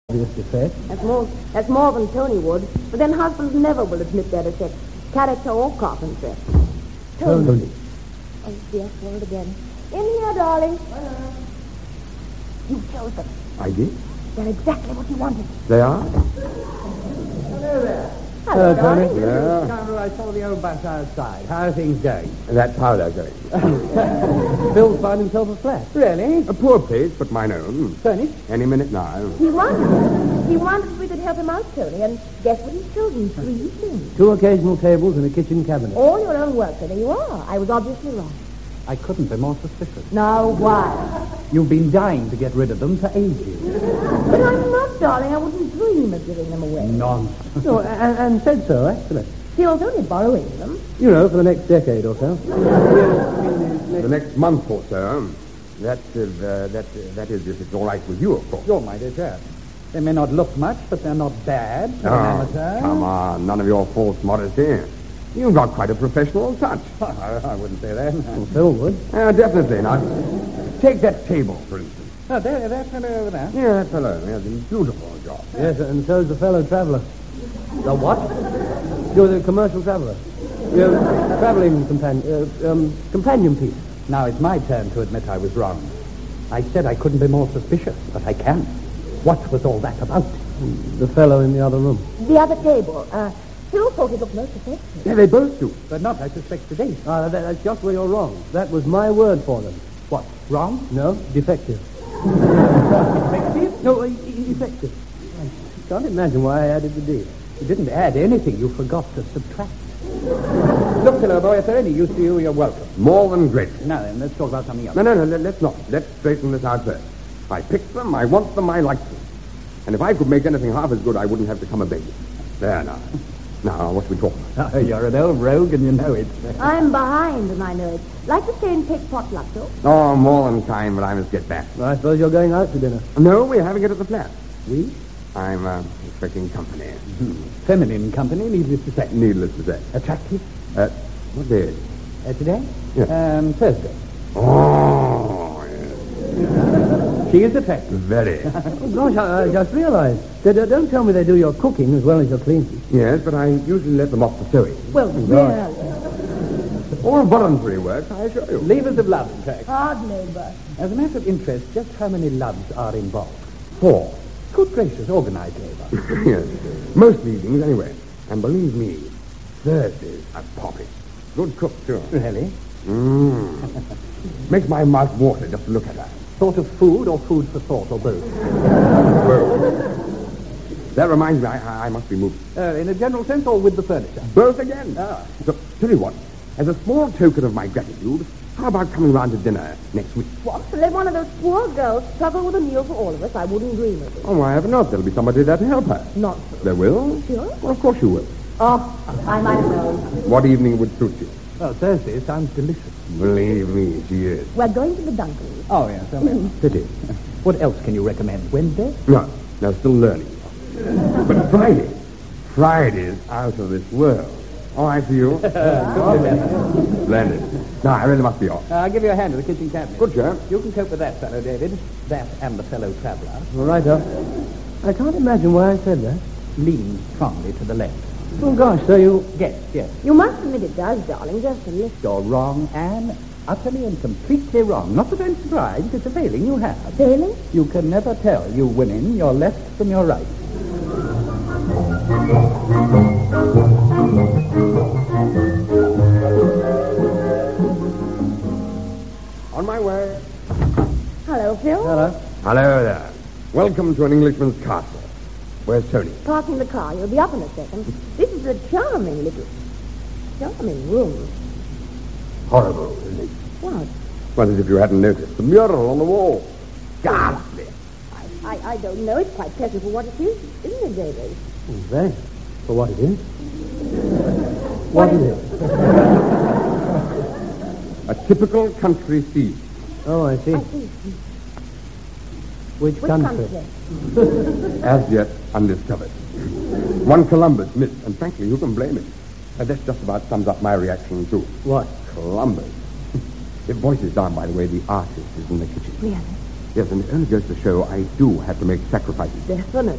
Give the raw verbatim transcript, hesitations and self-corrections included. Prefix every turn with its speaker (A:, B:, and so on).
A: obvious defect.
B: That's more, that's more than Tony would. But then husbands never will admit their defects, character or carpentry. Tony.
A: Tony.
B: Oh, dear, for it again. In here, darling. Hello. You chose them.
C: I did?
B: They're exactly what you wanted.
C: They are?
A: Hello there.
B: Hello,
A: Hello, Tony.
B: darling.
C: Yeah.
A: Scoundrel, I saw the old bus outside. How are things going?
C: That's how they're going.
A: Phil's found himself a flat. Really?
C: A poor place, but mine own.
A: Furnished?
C: Any minute now.
B: He wondered. He wondered if we could help him out, Tony. And guess what he's chosen? Three things.
A: Two occasional tables and a kitchen cabinet.
B: All your own work. So there you are. I was obviously wrong.
A: I couldn't be more suspicious.
B: Now, why?
A: You've been dying to get rid of them for ages.
B: But I'm not, darling. I wouldn't dream of giving them away.
A: Nonsense. No, and, and said so, actually.
B: Phil's only borrowing them.
A: You know, for the next decade or so.
C: The next month or so. That, uh, uh, that, uh, that is, if it's all right with you, of course.
A: You're my dear chap. They may not look much, but they're not bad for an
C: Oh,
A: amateur.
C: come on. None of your false modesty. You've got quite a professional touch.
A: I, I wouldn't say that. Well, Phil would.
C: Uh, definitely. Now, take that table, for instance.
A: Oh, there, that fellow over there.
C: Yeah, that fellow. He has a beautiful job.
A: Yes, and so's the fellow traveller. The what? You're the commercial traveller. You're travelling companion, uh, um, companion piece. Now it's my turn to admit I was wrong. I said I couldn't be more suspicious, but I can. What was all that about? The fellow in the other room.
B: The other table. Uh, Phil thought it looked most effective.
C: Yeah, they both do.
A: But not, I suspect, today. Ah, that, that's just where you're wrong. That was my word for them. What, wrong? No, defective. Defective? No, e- e- effective. I can't imagine why I added the D. You didn't add anything. You forgot to subtract. Look, hello, boy, if they're any use to you, you're welcome.
C: More than great.
A: Now then, let's talk about something else.
C: No, no, no, let- let's not. Let's straighten this out first. I picked them, I want them, I like them. And if I could make anything half as good, I wouldn't have to come a begging. There now. Now, what are we talking about?
A: Oh, you're an old rogue and you know it.
B: I'm behind, and I know it. Like to stay and take potluck, though.
C: Oh, more than kind, but I must get back.
A: I suppose you're going out to dinner.
C: No, we're having it at the flat.
A: We?
C: I'm uh, expecting company.
A: Feminine company, needless to say.
C: Needless to say.
A: Attractive?
C: Uh, what day is it?
A: Uh, today?
C: Yeah.
A: Um, Thursday.
C: Oh, yes.
A: She is attractive.
C: Very.
A: Oh, gosh, I, I just realized. They, they don't tell me they do your cooking as well as your cleaning.
C: Yes, but I usually let them off the sewing.
B: Well,
A: Right.
B: really.
C: All voluntary work, I assure you.
A: Labors of love, in fact.
B: Hard labor.
A: As a matter of interest, just how many loves are involved?
C: Four.
A: Good gracious, organized labor.
C: Yes. Most evenings, anyway. And believe me, Thursdays are popping. Good cook, too.
A: Really?
C: Mmm. Makes my mouth water just to look at her.
A: Thought of food or food for thought or both?
C: Whoa. That reminds me, I, I must be moving.
A: Uh, in a general sense or with the furniture?
C: Both again.
A: Ah.
C: So, tell you what, as a small token of my gratitude, how about coming round to dinner next week?
B: What? To let one of those poor girls struggle with a meal for all of us? I wouldn't dream of it.
C: Oh, I have not. There'll be somebody there to help her.
B: Not
C: There will?
B: Sure.
C: Well, of course you will.
B: Oh, I might know.
C: What evening would suit you?
A: Well, Thursday sounds delicious.
C: Believe me, she is.
B: We're going to the Duncans.
A: Oh, yes. Okay.
C: Pity.
A: What else can you recommend? Wednesday?
C: No, no, still learning. But Friday, Friday's out of this world. All right for you? Splendid. No, I really must be off.
A: Uh, I'll give you a hand with the kitchen cabinet.
C: Good, sir.
A: You can cope with that fellow, David. That and the fellow traveller.
D: All right, sir. I can't imagine why I said that.
A: Lean strongly to the left.
D: Oh, gosh, so you...
A: Yes, yes.
B: You must admit it does, darling, just a little.
A: You're wrong, Anne. Utterly and completely wrong. Not that I'm surprised. It's a failing you have.
B: Failing?
A: You can never tell, you women, your left from your right.
C: On my way.
B: Hello, Phil.
D: Hello.
C: Hello there. Welcome to an Englishman's castle. Where's Tony?
B: Parking the car. You'll be up in a second. This is a charming little... charming room.
C: Horrible, isn't it?
B: What?
C: Well, as if you hadn't noticed. The mural on the wall. Ghastly.
B: I, I don't know. It's quite pleasant for what it is, isn't it, David?
D: Oh, very. For what it is. What is it?
C: A typical country seat.
D: Oh, I see.
B: I see.
D: Which,
B: Which
D: country?
B: country?
C: As yet undiscovered. One Columbus missed, and frankly, who can blame him? Uh, that just about sums up my reaction, too.
D: What?
C: Columbus. It voices down, by the way, the artist is in the kitchen.
B: Really?
C: Yes, and it only goes to show I do have to make sacrifices.
B: Definitely.